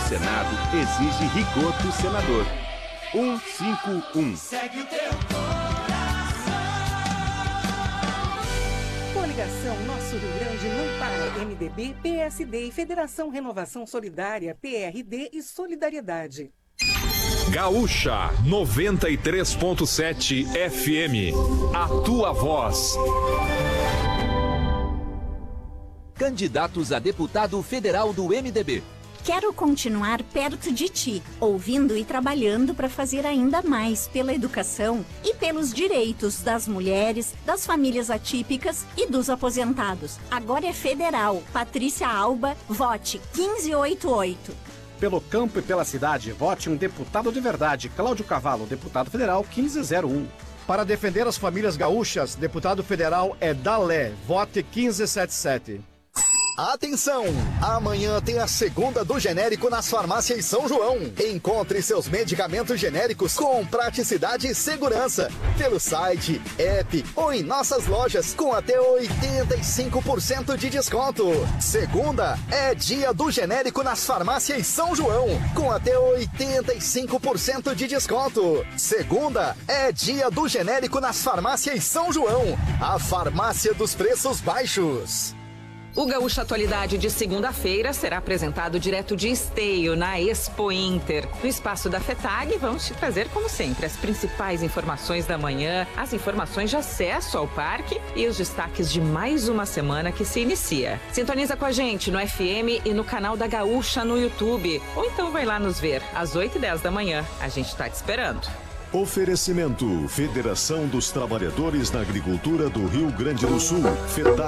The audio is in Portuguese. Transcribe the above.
Senado exige rigor do senador. 151. Segue o teu coração. Coligação Nosso Rio Grande não para. MDB, PSD e Federação Renovação Solidária, PRD e Solidariedade. Gaúcha 93.7 FM. A tua voz. Candidatos a deputado federal do MDB. Quero continuar perto de ti, ouvindo e trabalhando para fazer ainda mais pela educação e pelos direitos das mulheres, das famílias atípicas e dos aposentados. Agora é federal. Patrícia Alba, vote 1588. Pelo campo e pela cidade, vote um deputado de verdade. Cláudio Cavalo, deputado federal 1501. Para defender as famílias gaúchas, deputado federal é Dalé, vote 1577. Atenção! Amanhã tem a segunda do genérico nas farmácias São João. Encontre seus medicamentos genéricos com praticidade e segurança. Pelo site, app ou em nossas lojas com até 85% de desconto. Segunda é dia do genérico nas farmácias São João com até 85% de desconto. Segunda é dia do genérico nas farmácias São João. A farmácia dos preços baixos. O Gaúcha Atualidade de segunda-feira será apresentado direto de Esteio, na Expo Inter. No espaço da FETAG, vamos te trazer, como sempre, as principais informações da manhã, as informações de acesso ao parque e os destaques de mais uma semana que se inicia. Sintoniza com a gente no FM e no canal da Gaúcha no YouTube. Ou então vai lá nos ver às 8h10 da manhã. A gente está te esperando. Oferecimento: Federação dos Trabalhadores da Agricultura do Rio Grande do Sul, FETAG.